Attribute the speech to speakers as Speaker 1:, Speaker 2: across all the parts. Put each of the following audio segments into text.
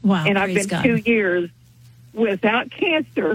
Speaker 1: Wow.
Speaker 2: And I've been
Speaker 1: God.
Speaker 2: 2 years without cancer.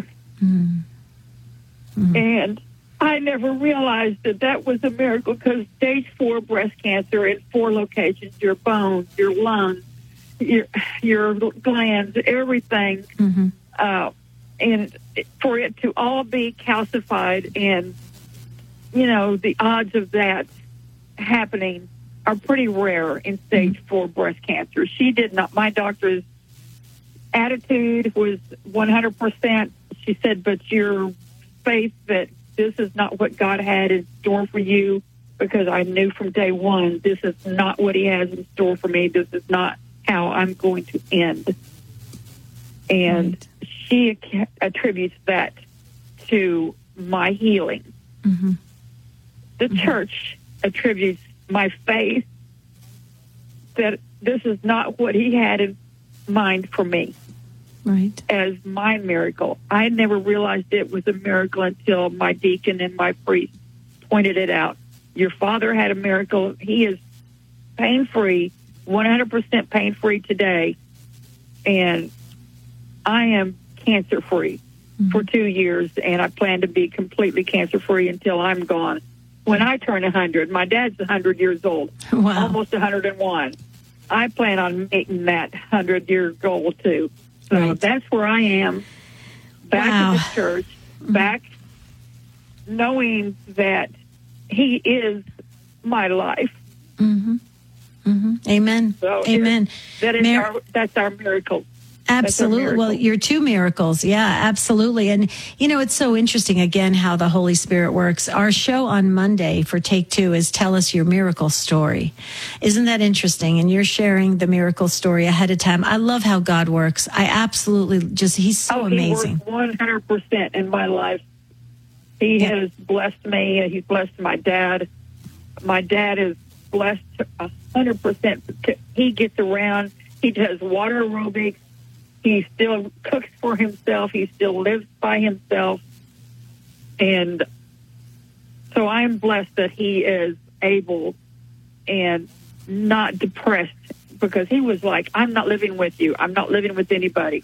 Speaker 2: And I never realized that was a miracle, because stage 4 breast cancer in 4 locations, your bones, your lungs, your glands, everything, and for it to all be calcified, and, the odds of that happening are pretty rare in stage 4 breast cancer. She did not, my doctor's attitude was 100%. She said, but your faith that this is not what God had in store for you, because I knew from day one, this is not what he has in store for me. This is not how I'm going to end. And she attributes that to my healing. The church attributes my faith that this is not what he had in mind for me.
Speaker 1: Right.
Speaker 2: As my miracle. I never realized it was a miracle until my deacon and my priest pointed it out. Your father had a miracle. He is pain-free, 100% pain-free today. And I am cancer-free for 2 years, and I plan to be completely cancer-free until I'm gone. When I turn 100, my dad's 100 years old, almost 101. I plan on meeting that 100-year goal, too. So that's where I am, back in the church, back knowing that he is my life.
Speaker 1: Amen.
Speaker 2: So
Speaker 1: Amen.
Speaker 2: That's our miracle.
Speaker 1: Absolutely. Well, you're 2 miracles. Yeah, absolutely. And, it's so interesting, again, how the Holy Spirit works. Our show on Monday for Take 2 is Tell Us Your Miracle Story. Isn't that interesting? And you're sharing the miracle story ahead of time. I love how God works. I absolutely he's so amazing.
Speaker 2: He works 100% in my life. He has blessed me. He's blessed my dad. My dad is blessed 100%. He gets around. He does water aerobics. He still cooks for himself. He still lives by himself. And so I'm blessed that he is able and not depressed, because he was like, I'm not living with you. I'm not living with anybody.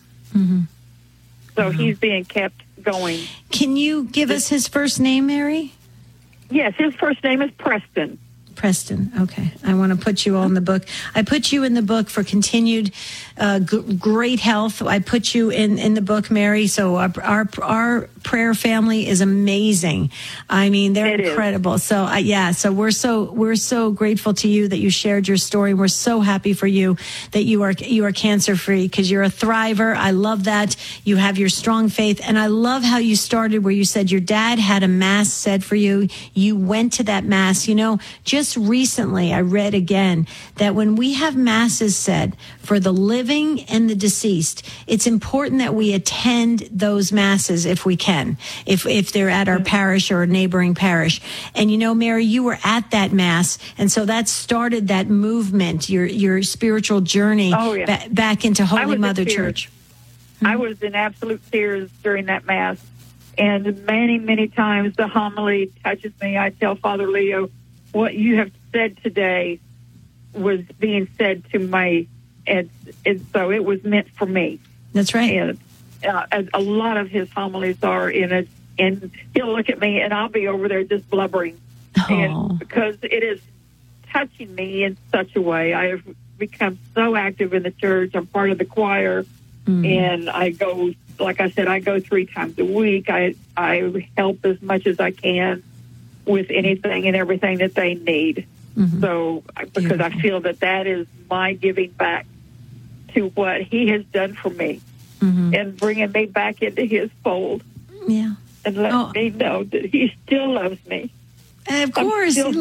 Speaker 2: So he's being kept going.
Speaker 1: Can you give us his first name, Mary?
Speaker 2: Yes, his first name is Preston.
Speaker 1: Preston. Okay. I want to put you all in the book. I put you in the book for continued great health. I put you in the book, Mary. So our prayer family is amazing. I mean, they're incredible. So so we're so grateful to you that you shared your story. We're so happy for you that you are cancer free, because you're a thriver. I love that. You have your strong faith. And I love how you started where you said your dad had a mass said for you. You went to that mass. Just recently I read again that when we have masses said for the living and the deceased, it's important that we attend those masses if we can, if they're at our parish or a neighboring parish. And Mary, you were at that mass, and so that started that movement, your spiritual journey back into Holy Mother Church.
Speaker 2: I was in absolute tears during that mass, and many, many times the homily touches me. I tell Father Leo, what you have said today was being said to my, and so it was meant for me.
Speaker 1: That's right.
Speaker 2: And a lot of his homilies are in it, and he'll look at me, and I'll be over there just blubbering, and because it is touching me in such a way. I have become so active in the church. I'm part of the choir, and I go, like I said, I go 3 times a week. I help as much as I can with anything and everything that they need. So, because I feel that is my giving back to what he has done for me, and bringing me back into his fold.
Speaker 1: Yeah.
Speaker 2: And let me know that he still loves me.
Speaker 1: Of course, you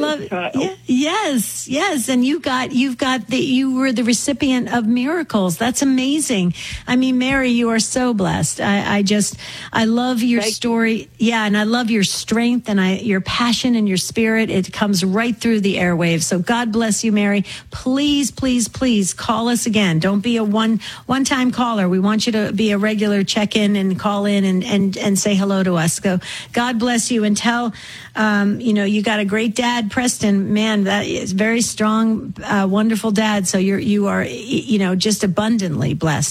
Speaker 1: yes, and you were the recipient of miracles. That's amazing. I mean, Mary, you are so blessed. I love your story. Yeah, and I love your strength and your passion and your spirit. It comes right through the airwaves. So God bless you, Mary. Please, please, please call us again. Don't be a one-time caller. We want you to be a regular check-in and call in and say hello to us. So God bless you, and tell you got a great dad, Preston. Man, that is very strong, wonderful dad. So you are just abundantly blessed.